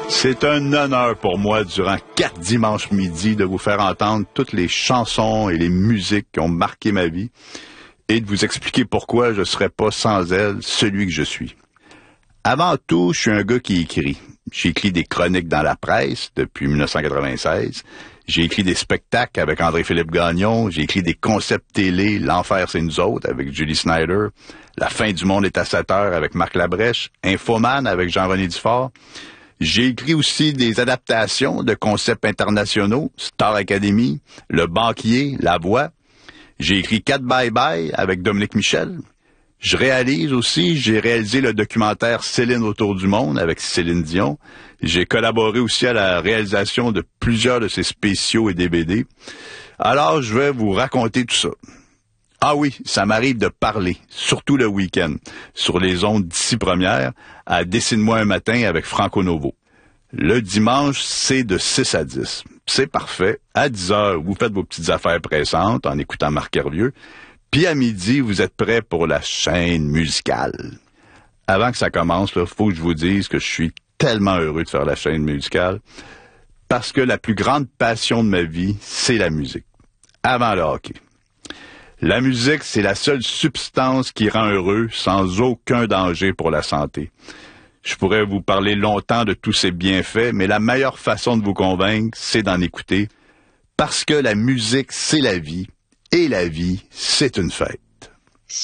C'est un honneur pour moi, durant 4 dimanches midi, de vous faire entendre toutes les chansons et les musiques qui ont marqué ma vie et de vous expliquer pourquoi je ne serais pas sans elles celui que je suis. Avant tout, je suis un gars qui écrit. J'ai écrit des chroniques dans la presse depuis 1996. J'ai écrit des spectacles avec André-Philippe Gagnon. J'ai écrit des concepts télé, L'Enfer, c'est nous autres, avec Julie Snyder. La fin du monde est à 7 heures avec Marc Labrèche. Infoman avec Jean-René Dufort. J'ai écrit aussi des adaptations de concepts internationaux, Star Academy, Le Banquier, La Voix. J'ai écrit 4 Bye Bye avec Dominique Michel. J'ai réalisé le documentaire Céline autour du monde avec Céline Dion. J'ai collaboré aussi à la réalisation de plusieurs de ses spéciaux et DVD. Alors, je vais vous raconter tout ça. Ah oui, ça m'arrive de parler, surtout le week-end, sur les ondes d'ici première, à Dessine-moi un matin avec Franco Novo. Le dimanche, c'est de 6 à 10. C'est parfait. À 10 heures, vous faites vos petites affaires pressantes en écoutant Marc Hervieux. Puis à midi, vous êtes prêts pour la chaîne musicale. Avant que ça commence, il faut que je vous dise que je suis tellement heureux de faire la chaîne musicale parce que la plus grande passion de ma vie, c'est la musique. Avant le hockey. La musique, c'est la seule substance qui rend heureux sans aucun danger pour la santé. Je pourrais vous parler longtemps de tous ses bienfaits, mais la meilleure façon de vous convaincre, c'est d'en écouter. Parce que la musique, c'est la vie, et la vie, c'est une fête.